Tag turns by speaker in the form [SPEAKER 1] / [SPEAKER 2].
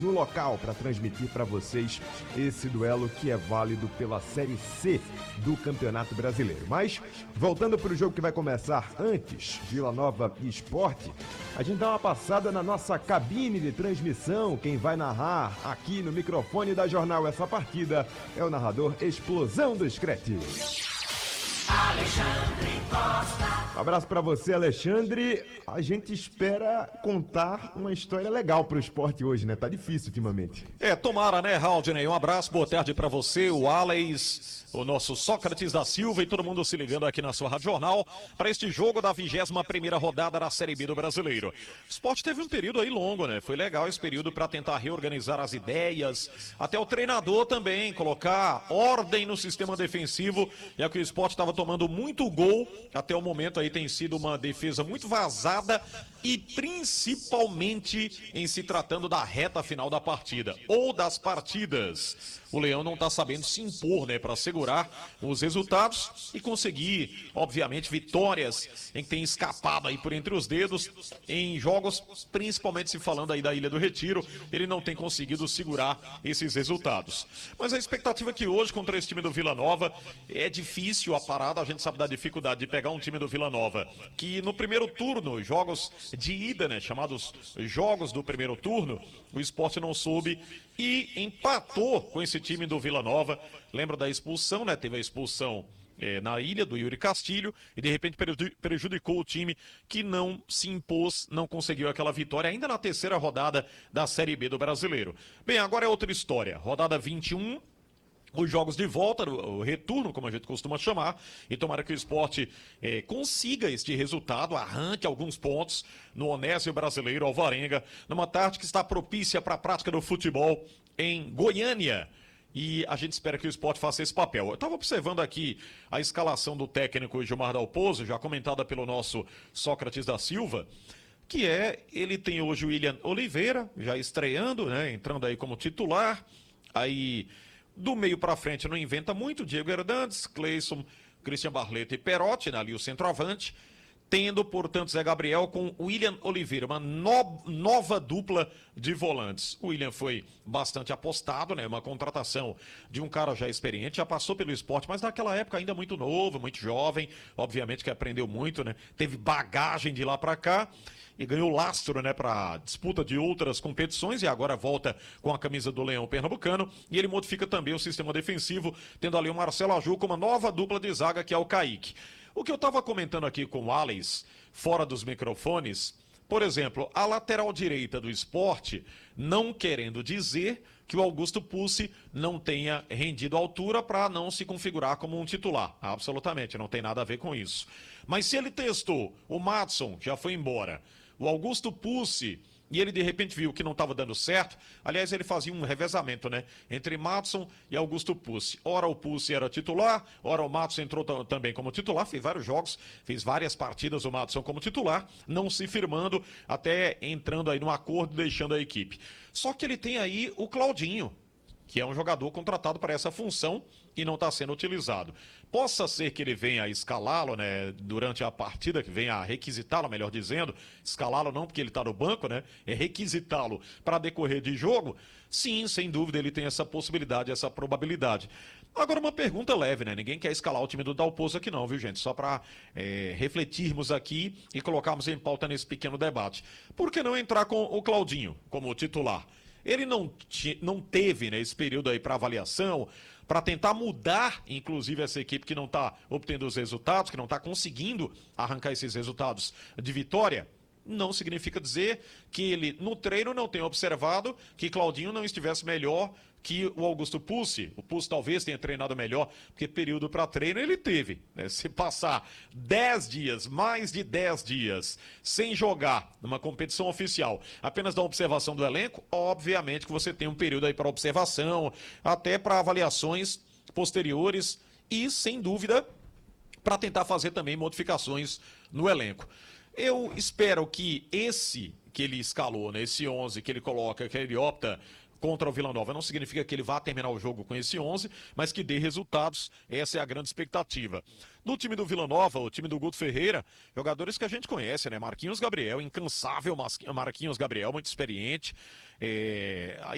[SPEAKER 1] no local para transmitir para vocês esse duelo que é válido pela Série C do Campeonato Brasileiro. Mas, voltando para o jogo que vai começar antes, Vila Nova e Sport, a gente dá uma passada na nossa cabine de transmissão. Quem vai narrar aqui no microfone da Jornal essa partida é o narrador Explosão do Screte.
[SPEAKER 2] Alexandre Costa.
[SPEAKER 1] Um abraço para você, Alexandre. A gente espera contar uma história legal pro esporte hoje, né? Tá difícil ultimamente.
[SPEAKER 3] Tomara, né, Haldney? Um abraço, boa tarde para você, o Alex, o nosso Sócrates da Silva e todo mundo se ligando aqui na sua Rádio Jornal para este jogo da 21ª rodada da Série B do Brasileiro. O esporte teve um período aí longo, né? Foi legal esse período para tentar reorganizar as ideias, até o treinador também colocar ordem no sistema defensivo, já que o esporte estava tomando muito gol até o momento. Aí tem sido uma defesa muito vazada e principalmente em se tratando da reta final da partida ou das partidas. O Leão não está sabendo se impor, né, para segurar os resultados e conseguir, obviamente, vitórias em que tem escapado aí por entre os dedos em jogos, principalmente se falando aí da Ilha do Retiro, ele não tem conseguido segurar esses resultados. Mas a expectativa é que hoje contra esse time do Vila Nova é difícil a parada, a gente sabe da dificuldade de pegar um time do Vila Nova, que no primeiro turno, jogos de ida, né, chamados jogos do primeiro turno, o esporte não soube e empatou com esse time do Vila Nova. Lembra da expulsão, né? Teve a expulsão na ilha do Yuri Castilho e de repente prejudicou o time que não se impôs, não conseguiu aquela vitória ainda na terceira rodada da Série B do Brasileiro. Bem, agora é outra história. Rodada 21. Os jogos de volta, o retorno, como a gente costuma chamar, e tomara que o esporte consiga este resultado, arranque alguns pontos no Onésio Brasileiro Alvarenga, numa tarde que está propícia para a prática do futebol em Goiânia. E a gente espera que o esporte faça esse papel. Eu estava observando aqui a escalação do técnico Gilmar Dalpozo, já comentada pelo nosso Sócrates da Silva, que ele tem hoje o William Oliveira, já estreando, né, entrando aí como titular, aí... Do meio para frente não inventa muito, Diego Hernandes, Cleison, Christian Barleta e Perotti, né, ali o centroavante, tendo, portanto, Zé Gabriel com William Oliveira, uma nova dupla de volantes. O William foi bastante apostado, né, uma contratação de um cara já experiente, já passou pelo esporte, mas naquela época ainda muito novo, muito jovem, obviamente que aprendeu muito, né, teve bagagem de lá para cá, e ganhou lastro, né, para disputa de outras competições e agora volta com a camisa do Leão Pernambucano e ele modifica também o sistema defensivo, tendo ali o Marcelo Aju com uma nova dupla de zaga que é o Kaique. O que eu estava comentando aqui com o Alex, fora dos microfones, por exemplo, a lateral direita do esporte, não querendo dizer que o Augusto Pucci não tenha rendido a altura para não se configurar como um titular. Absolutamente, não tem nada a ver com isso. Mas se ele testou, o Madson já foi embora, o Augusto Pucci, e ele de repente viu que não estava dando certo, aliás, ele fazia um revezamento, né, entre Madson e Augusto Pucci. Ora o Pucci era titular, ora o Madson entrou também como titular, fez vários jogos, fez várias partidas o Madson como titular, não se firmando, até entrando aí num acordo, deixando a equipe. Só que ele tem aí o Claudinho, que é um jogador contratado para essa função e não está sendo utilizado. Possa ser que ele venha a escalá-lo, né, durante a partida, que venha a requisitá-lo, melhor dizendo, escalá-lo não porque ele está no banco, né, é requisitá-lo para decorrer de jogo. Sim, sem dúvida ele tem essa possibilidade, essa probabilidade. Agora uma pergunta leve, né, ninguém quer escalar o time do Dalpozo aqui não, viu gente, só para refletirmos aqui e colocarmos em pauta nesse pequeno debate. Por que não entrar com o Claudinho como titular? Ele não teve, né, esse período aí para avaliação, para tentar mudar, inclusive, essa equipe que não está obtendo os resultados, que não está conseguindo arrancar esses resultados de vitória. Não significa dizer que ele, no treino, não tenha observado que Claudinho não estivesse melhor que o Augusto Pucci. O Pucci talvez tenha treinado melhor, porque período para treino ele teve, né? Se passar 10 dias, mais de 10 dias, sem jogar numa competição oficial, apenas da observação do elenco, obviamente que você tem um período aí para observação, até para avaliações posteriores e, sem dúvida, para tentar fazer também modificações no elenco. Eu espero que esse que ele escalou, né, esse 11 que ele coloca, que ele opta contra o Vila Nova, não significa que ele vá terminar o jogo com esse 11, mas que dê resultados, essa é a grande expectativa. No time do Vila Nova, o time do Guto Ferreira, jogadores que a gente conhece, né, Marquinhos Gabriel, incansável Marquinhos Gabriel, muito experiente,